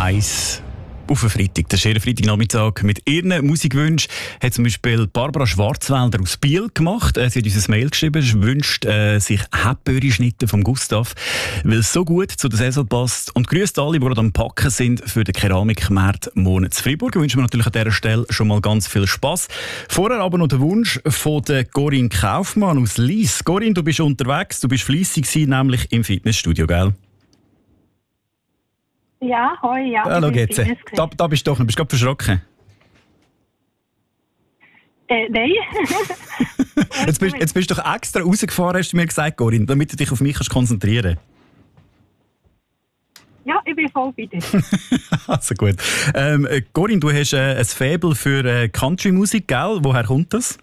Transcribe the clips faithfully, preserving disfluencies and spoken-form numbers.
eins auf einen Freitag. Der schöne Freitagnachmittag mit ihren Musikwünschen hat zum Beispiel Barbara Schwarzwälder aus Biel gemacht. Sie hat uns ein Mail geschrieben, sie wünscht äh, sich Hepböri-Schnitte vom Gustav, weil es so gut zu der Saison passt. Und grüßt alle, die gerade am Packen sind für den Keramikmarkt Monat zu Freiburg. Wir wünschen natürlich an dieser Stelle schon mal ganz viel Spass. Vorher aber noch der Wunsch von der Corinne Kaufmann aus Lies. Corinne, du bist unterwegs, du bist fleissig gewesen, nämlich im Fitnessstudio, gell? Ja, hoi, ja. Ah, schau jetzt. Da, da bist du doch, bist du gerade verschrocken? Äh, nein. jetzt, bist, jetzt bist du doch extra rausgefahren, hast du mir gesagt, Corinne, damit du dich auf mich kannst konzentrieren kannst. Ja, ich bin voll bei dir. Also gut. Ähm, Corinne, du hast äh, ein Faible für äh, Country-Musik, gell? Woher kommt das?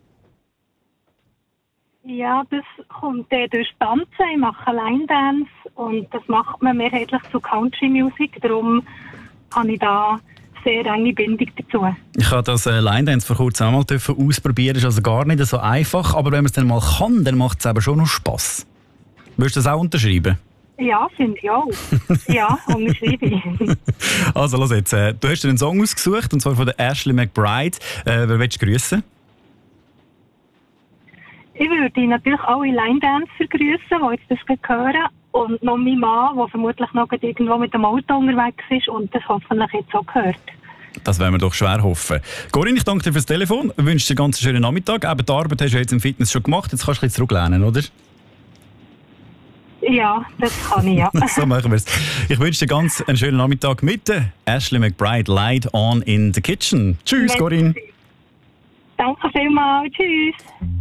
Ja, das kommt äh, durch Tanzen. Ich mache Line-Dance und das macht man mehrheitlich zu Country-Musik. Darum habe ich da sehr enge Bindung dazu. Ich habe das äh, Line-Dance vor kurzem auch mal ausprobieren. Das ist also gar nicht so einfach. Aber wenn man es dann mal kann, dann macht es aber schon noch Spass. Würdest du das auch unterschreiben? Ja, finde ich auch. Ja, unterschreibe ich. Also, los jetzt. Äh, du hast dir einen Song ausgesucht, und zwar von der Ashley McBryde. Äh, wer willst du grüßen? Ich würde natürlich alle Line-Dancer grüßen, die jetzt das hören. Und noch mein Mann, der vermutlich noch irgendwo mit dem Auto unterwegs ist und das hoffentlich jetzt auch gehört. Das werden wir doch schwer hoffen. Corinne, ich danke dir fürs Telefon. Ich wünsche dir einen ganz schönen Nachmittag. Eben die Arbeit hast du jetzt im Fitness schon gemacht. Jetzt kannst du ein bisschen zurücklehnen, oder? Ja, das kann ich, ja. So machen wir es. Ich wünsche dir ganz einen schönen Nachmittag mit der Ashley McBryde, Light on in the Kitchen. Tschüss, Corinne. Danke vielmals. Tschüss.